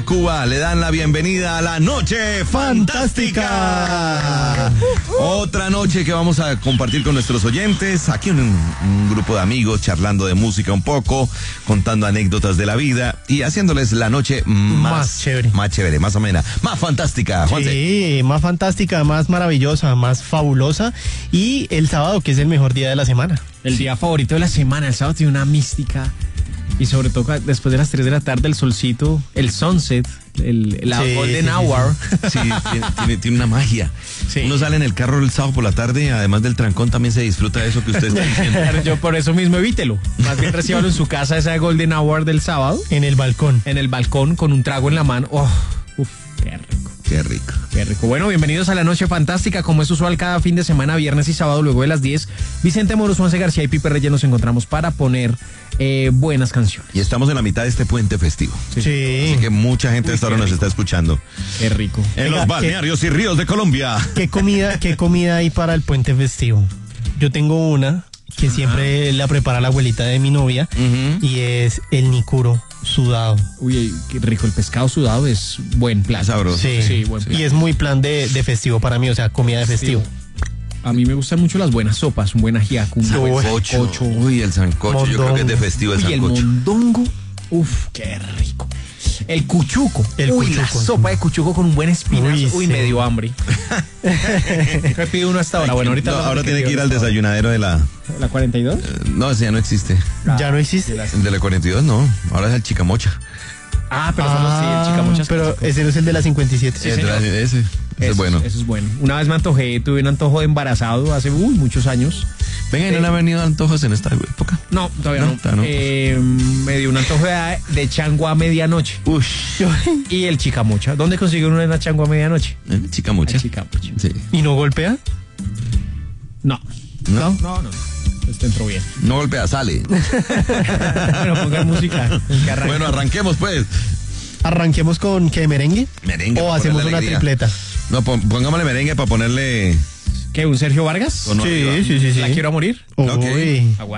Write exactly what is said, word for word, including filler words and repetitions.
Cuba le dan la bienvenida a la Noche Fantástica. Otra noche que vamos a compartir con nuestros oyentes. Aquí un, un grupo de amigos charlando de música un poco, contando anécdotas de la vida y haciéndoles la noche más, más chévere. Más chévere, más amena, más fantástica. Juanse. Sí, más fantástica, más maravillosa, más fabulosa. Y el sábado, que es el mejor día de la semana. El día favorito de la semana. El sábado tiene una mística. Y sobre todo después de las tres de la tarde, el solcito, el sunset, el, la sí, golden sí, hour. Sí, tiene, tiene, tiene una magia. Sí. Uno sale en el carro el sábado por la tarde, además del trancón también se disfruta de eso que usted está diciendo. Pero yo por eso mismo evítelo. Más bien recíbalo en su casa, esa golden hour del sábado. En el balcón. En el balcón con un trago en la mano. Oh, uf, qué rico. Qué rico. Qué rico. Bueno, bienvenidos a la Noche Fantástica. Como es usual cada fin de semana, viernes y sábado, luego de las diez, Vicente Moros, Juanse García y Pipe Reyes nos encontramos para poner eh, buenas canciones. Y estamos en la mitad de este puente festivo. Sí. Así que mucha gente Uy, hasta ahora qué nos rico. está escuchando. Qué rico. En Venga, los balnearios y ríos de Colombia. ¿Qué comida, qué comida hay para el puente festivo? Yo tengo una que siempre la prepara la abuelita de mi novia, Ujú. y es el nicuro sudado. Uy, qué rico. El pescado sudado es buen plato. Sabroso. Sí, Sí, buen plato. y es muy plan de, de festivo para mí, o sea, comida de festivo. A mí me gustan mucho las buenas sopas, un buen ajiaco, un Sí, buen Sancocho. sancocho. Uy, el sancocho. Yo creo que es de festivo el Uy, el sancocho. mondongo. Uf, qué rico. El cuchuco. El Uy, la cuchuco. sopa de cuchuco con un buen espinazo. Uy, Uy, sí. me dio hambre. ¿Qué pide uno hasta ahora? Bueno, ahorita No, hablamos ahora de tiene qué que ir pide al uno hasta desayunadero de la... ahora. ¿La cuarenta y dos? No, ese ya no existe. Ya no existe. El de la cuarenta y dos no. Ahora es el chicamocha. Ah, pero solo sí, el chicamochas. pero ese no es el de la cincuenta y siete. Sí, Ese, señor. ese, ese Eso es bueno. Eso es bueno. Una vez me antojé, tuve un antojo de embarazado hace uy, muchos años. Venga, ¿y no le han venido antojos en esta época? No, todavía No, no. todavía no. Eh, me dio un antojo de, de chango a medianoche. Uy, Y el chicamocha. ¿Dónde consigue uno una chango a medianoche? el chicamocha. El chicamocha. Sí. ¿Y no golpea? No. ¿No? No, no. Este entró bien. No golpea, sale. Bueno, pongan música. que arranque. Bueno, arranquemos pues. Arranquemos con ¿qué, merengue? Merengue. O para hacemos ponerle una alegría. tripleta. No, pon- pongámosle merengue para ponerle... ¿Qué? ¿Un Sergio Vargas? Tono arriba. Sí, sí, sí, sí. ¿La quiero a morir? Ok. Uy. Aguanta.